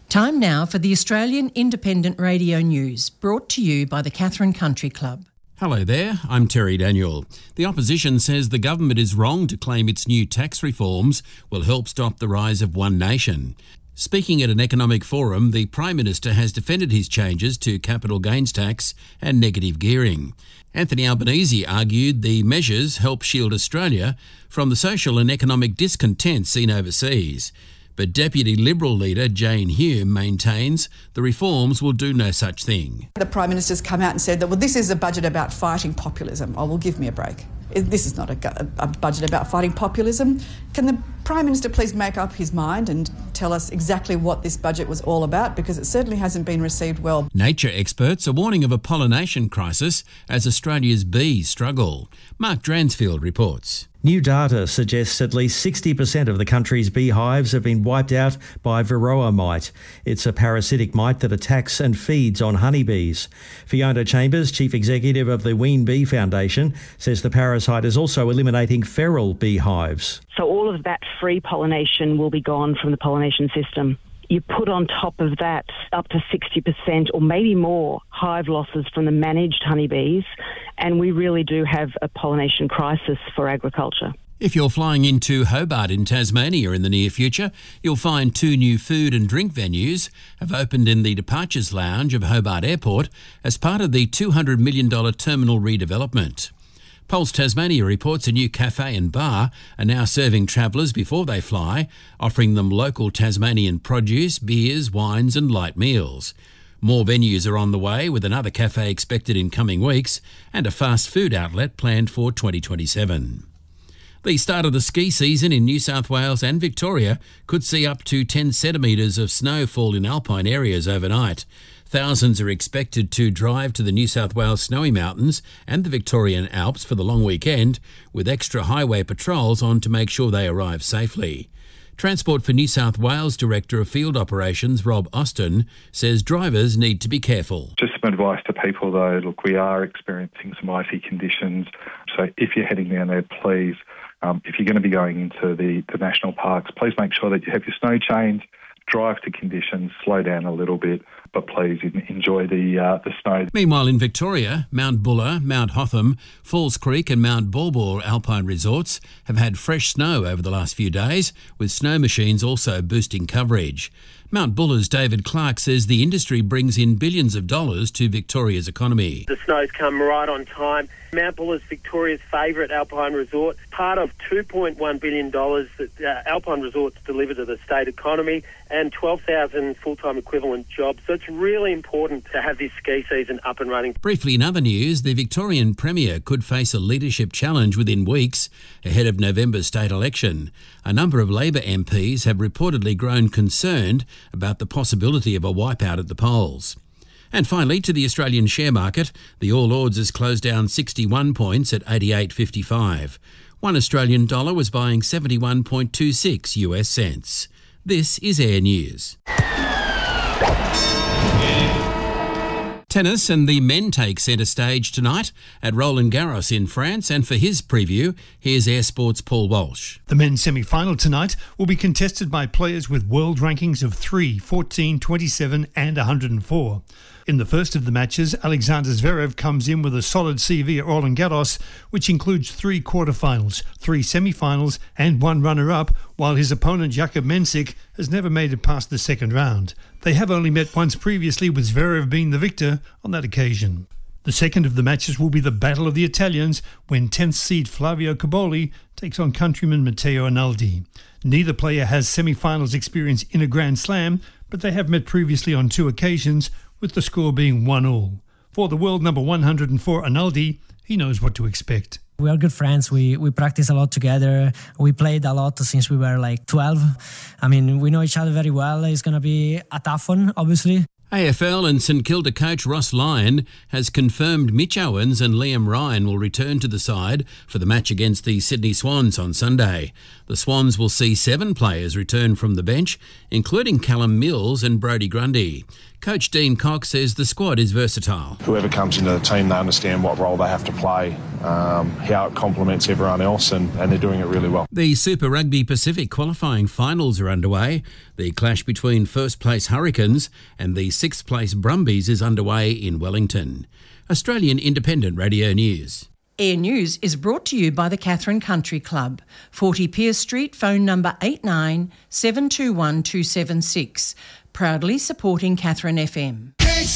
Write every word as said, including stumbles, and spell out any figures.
Time now for the Australian Independent Radio News, brought to you by the Katherine Country Club. Hello there, I'm Terry Daniel. The opposition says the government is wrong to claim its new tax reforms will help stop the rise of One Nation. Speaking at an economic forum, the Prime Minister has defended his changes to capital gains tax and negative gearing. Anthony Albanese argued the measures help shield Australia from the social and economic discontent seen overseas. But Deputy Liberal leader Jane Hume maintains the reforms will do no such thing. The Prime Minister's come out and said that, well, this is a budget about fighting populism. Oh, well, give me a break. This is not a, a budget about fighting populism. Can the Prime Minister please make up his mind and tell us exactly what this budget was all about? Because it certainly hasn't been received well. Nature experts are warning of a pollination crisis as Australia's bees struggle. Mark Dransfield reports. New data suggests at least sixty percent of the country's beehives have been wiped out by Varroa mite. It's a parasitic mite that attacks and feeds on honeybees. Fiona Chambers, Chief Executive of the Ween Bee Foundation, says the parasite is also eliminating feral beehives. So all of that free pollination will be gone from the pollination system. You put on top of that up to sixty percent or maybe more hive losses from the managed honeybees, and we really do have a pollination crisis for agriculture. If you're flying into Hobart in Tasmania in the near future, you'll find two new food and drink venues have opened in the Departures Lounge of Hobart Airport as part of the two hundred million dollars terminal redevelopment. Pulse Tasmania reports a new cafe and bar are now serving travellers before they fly, offering them local Tasmanian produce, beers, wines and light meals. More venues are on the way, with another cafe expected in coming weeks and a fast food outlet planned for twenty twenty-seven. The start of the ski season in New South Wales and Victoria could see up to ten centimetres of snow fall in alpine areas overnight. Thousands are expected to drive to the New South Wales Snowy Mountains and the Victorian Alps for the long weekend, with extra highway patrols on to make sure they arrive safely. Transport for New South Wales Director of Field Operations, Rob Austin, says drivers need to be careful. Just some advice to people though, look, we are experiencing some icy conditions, so if you're heading down there, please, um, if you're going to be going into the, the national parks, please make sure that you have your snow chains, drive to conditions, slow down a little bit, but please enjoy the uh, the snow. Meanwhile, in Victoria, Mount Buller, Mount Hotham, Falls Creek and Mount Baw Baw alpine resorts have had fresh snow over the last few days, with snow machines also boosting coverage. Mount Buller's David Clark says the industry brings in billions of dollars to Victoria's economy. The snow's come right on time. Mount Buller's Victoria's favourite alpine resort, part of two point one billion dollars that uh, alpine resorts deliver to the state economy and twelve thousand full-time equivalent jobs. So it's really important to have this ski season up and running. Briefly in other news, the Victorian Premier could face a leadership challenge within weeks ahead of November's state election. A number of Labor M Ps have reportedly grown concerned about the possibility of a wipeout at the polls. And finally, to the Australian share market, the All Ords has closed down sixty-one points at eighty-eight fifty-five. One Australian dollar was buying seventy-one point two six U S cents. This is Air News. Tennis and the men take centre stage tonight at Roland Garros in France, and for his preview, here's Air Sport's Paul Walsh. The men's semi-final tonight will be contested by players with world rankings of three, fourteen, twenty-seven and one hundred four. In the first of the matches, Alexander Zverev comes in with a solid C V at Roland Garros, which includes three quarterfinals, three semi-finals and one runner-up, while his opponent Jakub Mensik has never made it past the second round. They have only met once previously, with Zverev being the victor on that occasion. The second of the matches will be the Battle of the Italians, when tenth seed Flavio Cobolli takes on countryman Matteo Arnaldi. Neither player has semi-finals experience in a Grand Slam, but they have met previously on two occasions, with the score being one all. For the world number one hundred four Arnaldi, he knows what to expect. We are good friends. We we practice a lot together. We played a lot since we were like twelve. I mean, we know each other very well. It's going to be a tough one, obviously. A F L and St Kilda coach Ross Lyon has confirmed Mitch Owens and Liam Ryan will return to the side for the match against the Sydney Swans on Sunday. The Swans will see seven players return from the bench, including Callum Mills and Brodie Grundy. Coach Dean Cox says the squad is versatile. Whoever comes into the team, they understand what role they have to play um, how it complements everyone else, and, and they're doing it really well. The Super Rugby Pacific qualifying finals are underway. The clash between first-place Hurricanes and the sixth-place Brumbies is underway in Wellington. Australian Independent Radio News. Air News is brought to you by the Catherine Country Club, forty Pierce Street, phone number eight nine seven two one two seven six. Proudly supporting Catherine F M.